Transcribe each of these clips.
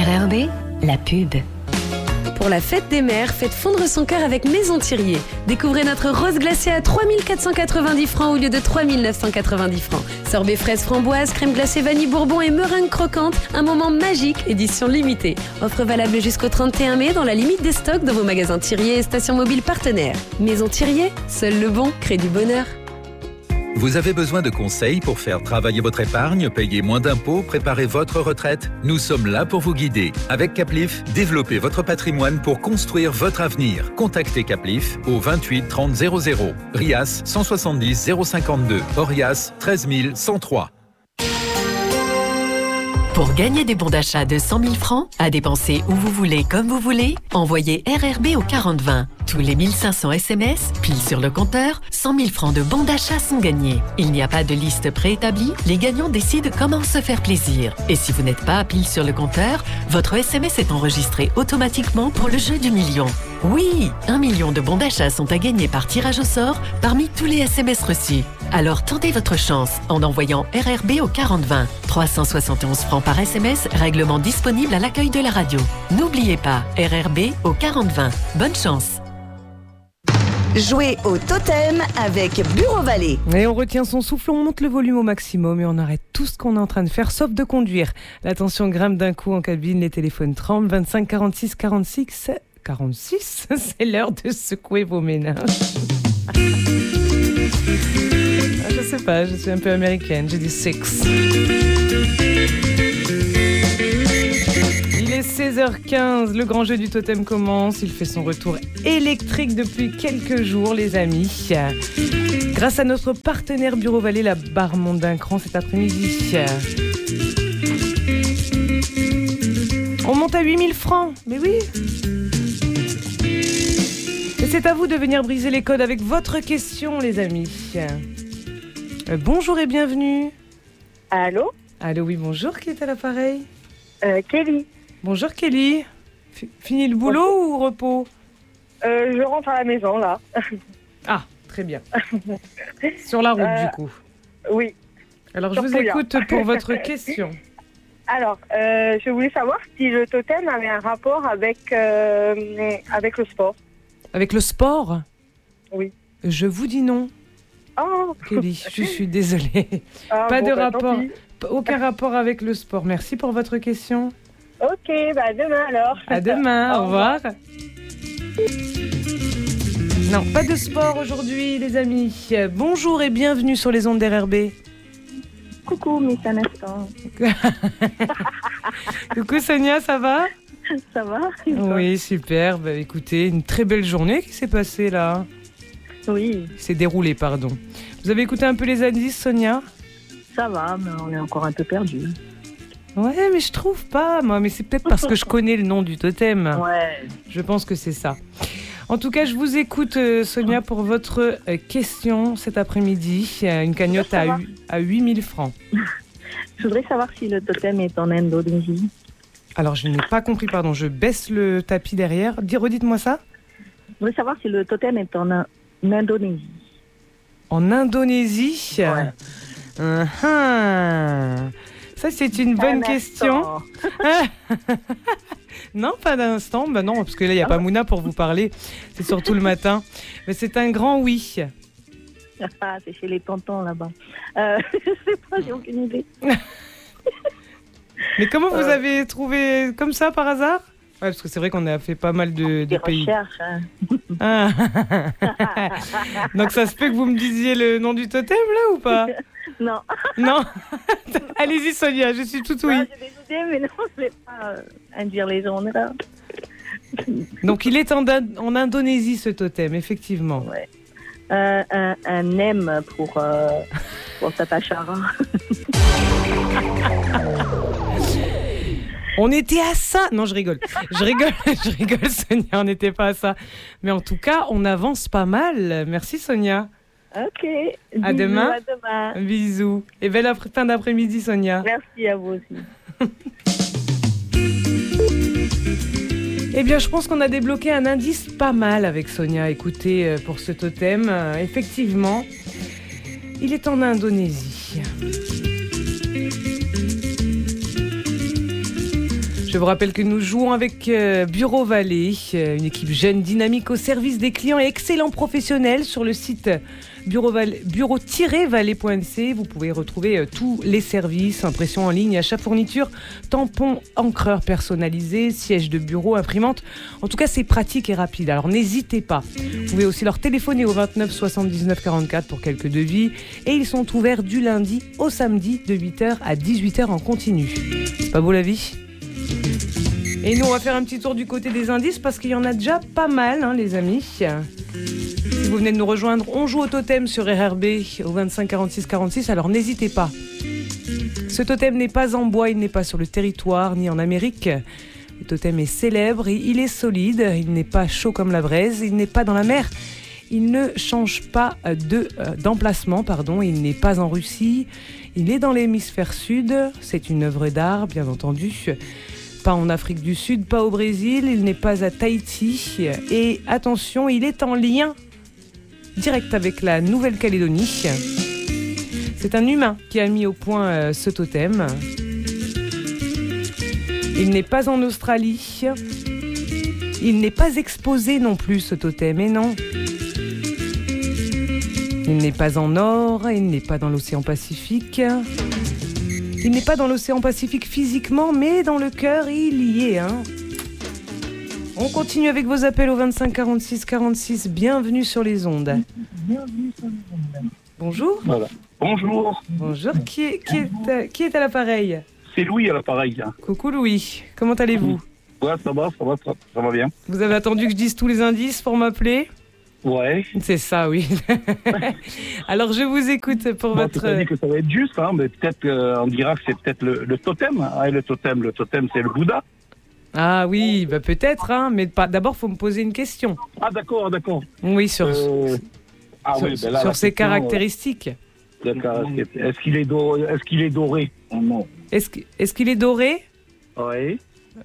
RRB, la pub. Pour la fête des mères, faites fondre son cœur avec Maison Thirier. Découvrez notre rose glacée à 3 490 francs au lieu de 3 990 francs. Sorbet fraise framboise, crème glacée vanille bourbon et meringue croquante. Un moment magique, édition limitée. Offre valable jusqu'au 31 mai dans la limite des stocks dans vos magasins Thirier et stations mobiles partenaires. Maison Thirier, seul le bon crée du bonheur. Vous avez besoin de conseils pour faire travailler votre épargne, payer moins d'impôts, préparer votre retraite? Nous sommes là pour vous guider. Avec Caplif, développez votre patrimoine pour construire votre avenir. Contactez Caplif au 28 30 00. RIAS 170 052. Orias 13 103. Pour gagner des bons d'achat de 100 000 francs, à dépenser où vous voulez, comme vous voulez, envoyez RRB au 4020. Tous les 1500 SMS, pile sur le compteur, 100 000 francs de bons d'achat sont gagnés. Il n'y a pas de liste préétablie, les gagnants décident comment se faire plaisir. Et si vous n'êtes pas pile sur le compteur, votre SMS est enregistré automatiquement pour le jeu du million. Oui, 1 million de bons d'achat sont à gagner par tirage au sort parmi tous les SMS reçus. Alors tentez votre chance en envoyant RRB au 4020. 371 francs par SMS, règlement disponible à l'accueil de la radio. N'oubliez pas, RRB au 4020. Bonne chance. Jouez au totem avec Bureau Vallée. Et on retient son souffle, on monte le volume au maximum et on arrête tout ce qu'on est en train de faire, sauf de conduire. La tension grimpe d'un coup en cabine, les téléphones tremblent. 25 46 46 46, c'est l'heure de secouer vos méninges. Je sais pas, je suis un peu américaine, j'ai dit 6. Il est 16h15, le grand jeu du totem commence. Il fait son retour électrique depuis quelques jours, les amis. Grâce à notre partenaire Bureau Vallée, la barre monte d'un cran cet après-midi. On monte à 8 000 francs, mais oui. Et c'est à vous de venir briser les codes avec votre question, les amis. Bonjour et bienvenue. Allô ? Allô, oui, bonjour, qui est à l'appareil ? Kelly. Bonjour Kelly. Fini le boulot ou repos ? Je rentre à la maison, là. Ah, très bien. Sur la route, du coup. Oui. Alors, je vous écoute pour votre question. Alors, je voulais savoir si le totem avait un rapport avec le sport. Avec le sport ? Oui. Je vous dis non. Oh. Kelly, je suis désolée. Pas de rapport. Aucun rapport avec le sport. Merci pour votre question. Ok, bah à demain alors. À demain, au revoir. Non, pas de sport aujourd'hui, les amis. Bonjour et bienvenue sur les ondes d'RRB. Coucou, Miss Anastan. Coucou Sonia, ça va ? Ça va ? Oui, super. Bah, écoutez, une très belle journée qui s'est passée là. Oui. C'est déroulé, pardon. Vous avez écouté un peu les indices, Sonia ? Ça va, mais on est encore un peu perdus. Ouais, mais je trouve pas, moi. Mais c'est peut-être parce que je connais le nom du totem. Ouais. Je pense que c'est ça. En tout cas, je vous écoute, Sonia, pour votre question cet après-midi. Une cagnotte à 8 000 francs. Je voudrais savoir si le totem est en Indonésie. Alors, je n'ai pas compris, pardon. Je baisse le tapis derrière. Redites-moi ça. Je voudrais savoir si le totem est en Indonésie. En Indonésie ? Ouais. Ça, c'est une bonne question. Non, pas d'instant. Bah non, parce que là, il n'y a pas Mouna pour vous parler. C'est surtout le matin. Mais c'est un grand oui. Ah, c'est chez les tontons là-bas. Je sais pas, j'ai aucune idée. Mais comment vous avez trouvé comme ça par hasard ? Ouais, parce que c'est vrai qu'on a fait pas mal de pays. Recherches, hein. Ah. Donc ça se peut que vous me disiez le nom du totem là ou pas ? Non. Non. Allez-y Sonia, je suis tout oui. J'ai des idées, mais non, je ne vais pas induire les gens là. Donc il est en Indonésie ce totem, effectivement. Ouais. Un M pour Tatachara. On était à ça. Non, je rigole. Je rigole, Sonia, on n'était pas à ça. Mais en tout cas, on avance pas mal. Merci, Sonia. Ok. À demain. À demain. Bisous. Et belle fin d'après-midi, Sonia. Merci à vous aussi. Eh bien, je pense qu'on a débloqué un indice pas mal avec Sonia. Écoutez, pour ce totem, effectivement, il est en Je vous rappelle que nous jouons avec Bureau Vallée, une équipe jeune, dynamique au service des clients et excellents professionnels. Sur le site bureau-vallée.nc, vous pouvez retrouver tous les services, impression en ligne, achat fourniture, tampons, encreurs personnalisés, sièges de bureau, imprimante. En tout cas, c'est pratique et rapide. Alors n'hésitez pas. Vous pouvez aussi leur téléphoner au 29 79 44 pour quelques devis. Et ils sont ouverts du lundi au samedi de 8h à 18h en continu. C'est pas beau la vie ? Et nous, on va faire un petit tour du côté des indices parce qu'il y en a déjà pas mal, hein, les amis. Si vous venez de nous rejoindre, on joue au totem sur RRB au 25 46 46, alors n'hésitez pas. Ce totem n'est pas en bois, il n'est pas sur le territoire ni en Amérique. Le totem est célèbre et il est solide, il n'est pas chaud comme la braise, il n'est pas dans la mer. Il ne change pas d'emplacement, il n'est pas en Russie, il est dans l'hémisphère sud, c'est une œuvre d'art bien entendu. Pas en Afrique du Sud, pas au Brésil, il n'est pas à Tahiti. Et attention, il est en lien direct avec la Nouvelle-Calédonie. C'est un humain qui a mis au point ce totem. Il n'est pas en Australie. Il n'est pas exposé non plus, ce totem, et non. Il n'est pas en or, il n'est pas dans l'océan Pacifique. Il n'est pas dans l'océan Pacifique physiquement, mais dans le cœur, il y est. Hein. On continue avec vos appels au 25 46 46. Bienvenue sur les ondes. Bonjour. Voilà. Bonjour. Bonjour. Qui est à l'appareil ? C'est Louis à l'appareil. Là. Coucou Louis. Comment allez-vous ? Ouais, ça va bien. Vous avez attendu que je dise tous les indices pour m'appeler ? Ouais. C'est ça, oui. Alors, je vous écoute pour votre... Tu as dit que ça va être juste, hein, mais peut-être on dira que c'est peut-être le totem. Ah, le totem, c'est le Bouddha. Ah oui, bah peut-être, hein, mais d'abord, il faut me poser une question. Ah d'accord. Oui, sur ses caractéristiques. Est-ce qu'il est doré? Non. Est-ce qu'il est doré? Oui.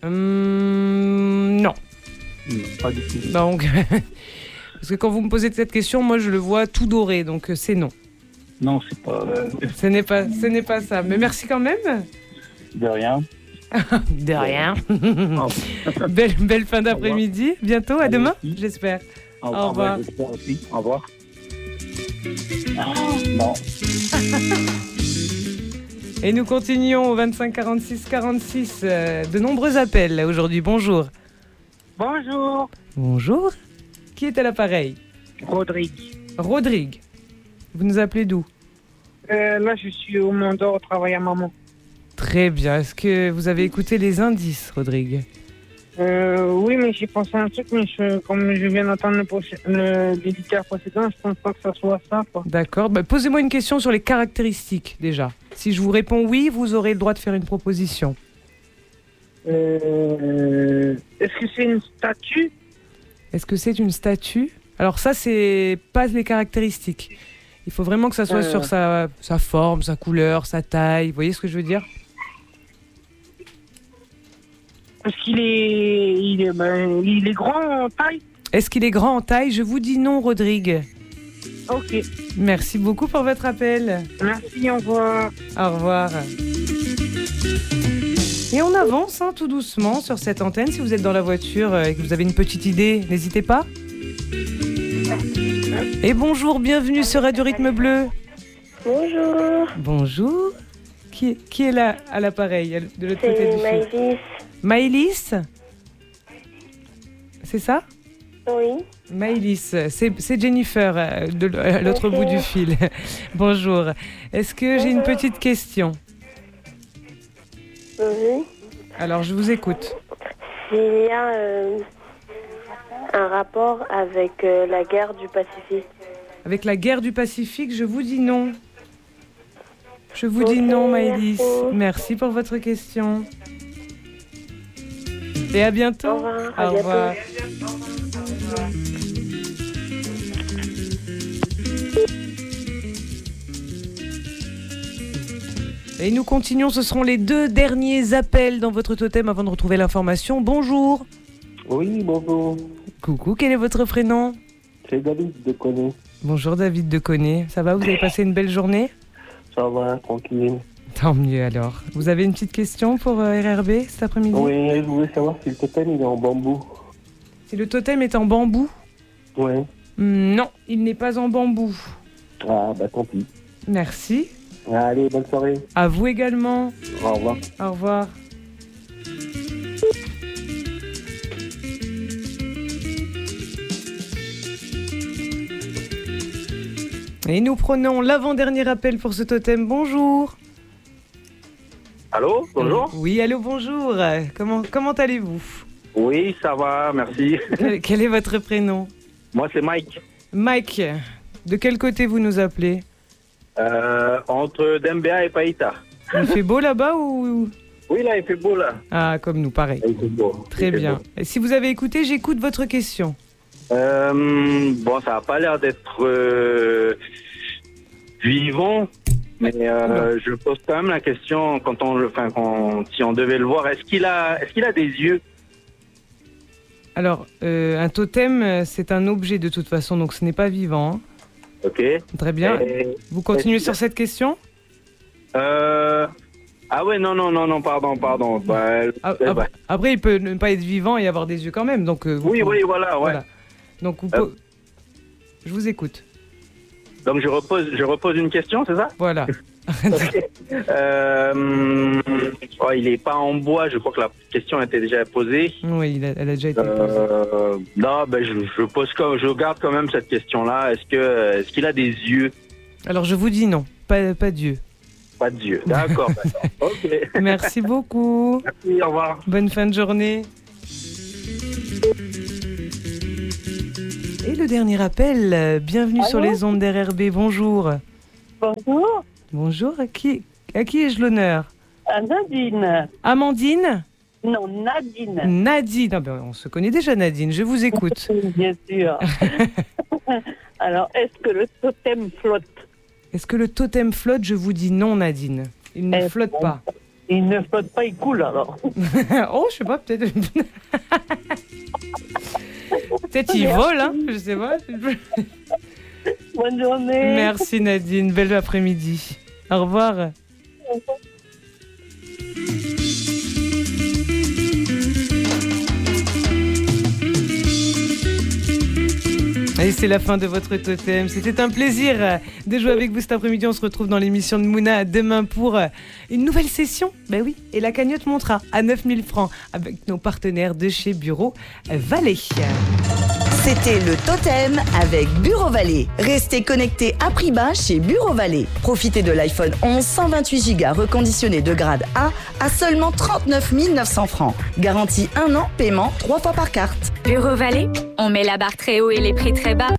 Non. Pas du tout. Donc... Parce que quand vous me posez cette question, moi je le vois tout doré, donc c'est non. Non, c'est pas... Ce n'est pas ça. Mais merci quand même. De rien. De rien. Belle fin d'après-midi. Bientôt, à demain, j'espère. Au revoir. J'espère aussi. Au revoir. Non. Et nous continuons au 25 46 46. De nombreux appels aujourd'hui. Bonjour. Bonjour. Bonjour. Qui est à l'appareil ? Rodrigue. Vous nous appelez d'où ? Là, je suis au Mont-d'Or au travail à maman. Très bien. Est-ce que vous avez écouté les indices, Rodrigue ? Oui, mais j'ai pensé à un truc, mais comme je viens d'entendre l'éditeur précédent, je pense pas que ça soit ça, quoi. D'accord. Bah, posez-moi une question sur les caractéristiques, déjà. Si je vous réponds oui, vous aurez le droit de faire une proposition. Est-ce que c'est une statue ? Est-ce que c'est une statue ? Alors ça, c'est pas les caractéristiques. Il faut vraiment que ça soit sur sa forme, sa couleur, sa taille. Vous voyez ce que je veux dire ? Est-ce qu'il est grand en taille ? Est-ce qu'il est grand en taille ? Je vous dis non, Rodrigue. Ok. Merci beaucoup pour votre appel. Merci, au revoir. Au revoir. Et on avance tout doucement sur cette antenne. Si vous êtes dans la voiture et que vous avez une petite idée, n'hésitez pas. Et bonjour, bienvenue sur Radio Rythme Bleu. Bonjour. Bonjour. Qui est là à l'appareil de l'autre côté du fil ? C'est Maëlys. C'est ça ? Oui. Maëlys, c'est Jennifer de l'autre bout du fil. Bonjour. Est-ce que j'ai une petite question ? Oui. Alors, je vous écoute. Il y a un rapport avec la guerre du Pacifique. Avec la guerre du Pacifique, je vous dis non. Je vous dis non, Maëlys. Merci pour votre question. Et à bientôt. Au revoir. Au revoir. Et nous continuons, ce seront les 2 derniers appels dans votre totem avant de retrouver l'information. Bonjour. Oui, bonjour. Coucou, quel est votre prénom ? C'est David de Coné. Bonjour David de Coné. Ça va, vous avez passé une belle journée ? Ça va, tranquille. Tant mieux alors. Vous avez une petite question pour RRB cet après-midi? Oui, je voulais savoir si le totem il est en bambou. Si le totem est en bambou? Oui. Non, il n'est pas en bambou. Ah, bah tant pis. Merci. Allez, bonne soirée. À vous également. Au revoir. Au revoir. Et nous prenons l'avant-dernier appel pour ce totem. Bonjour. Allô, bonjour. Oui, allô, bonjour. Comment allez-vous? Oui, ça va, merci. Quel est votre prénom? Moi, c'est Mike. Mike, de quel côté vous nous appelez? Entre Dembéa et Païta. Il fait beau là-bas ou... Oui, là, il fait beau, là. Ah, comme nous, pareil. Il fait beau. Très bien. Et si vous avez écouté, j'écoute votre question. Bon, ça n'a pas l'air d'être vivant, mais je pose quand même la question si on devait le voir, est-ce qu'il a des yeux? Alors, un totem, c'est un objet de toute façon, donc ce n'est pas vivant. Hein. Ok. Très bien. Vous continuez sur cette question? Ah ouais, non, pardon. Après, il peut ne pas être vivant et avoir des yeux quand même. Donc, oui, voilà, ouais. Donc, je vous écoute. Donc, je repose une question, c'est ça? Voilà. Il n'est pas en bois, je crois que la question a été déjà posée. Oui, elle a déjà été posée. Non, je garde quand même cette question-là. Est-ce qu'il a des yeux? Alors, je vous dis non, pas d'yeux. Pas d'yeux, d'accord. Ok. Merci beaucoup. Merci, au revoir. Bonne fin de journée. Et le dernier appel, bienvenue sur les ondes d'RRB, bonjour. Bonjour. Bonjour, à qui ai-je l'honneur? À Nadine. Amandine? Non, Nadine. Nadine, on se connaît déjà Nadine, je vous écoute. Bien sûr. Alors, est-ce que le totem flotte? Est-ce que le totem flotte? Je vous dis non Nadine, il ne flotte pas. Il ne flotte pas, il coule alors. Oh, je sais pas, peut-être... Peut-être il vole, hein, je sais pas. Bonne journée. Merci Nadine, bel après-midi. Au revoir. Et c'est la fin de votre totem. C'était un plaisir de jouer avec vous cet après-midi. On se retrouve dans l'émission de Mouna demain pour une nouvelle session. Ben oui, et la cagnotte montera à 9000 francs avec nos partenaires de chez Bureau Vallée. C'était le totem avec Bureau Vallée. Restez connectés à prix bas chez Bureau Vallée. Profitez de l'iPhone 11 128 Go reconditionné de grade A à seulement 39 900 francs. Garantie 1 an, paiement 3 fois par carte. Bureau Vallée, on met la barre très haut et les prix très bas.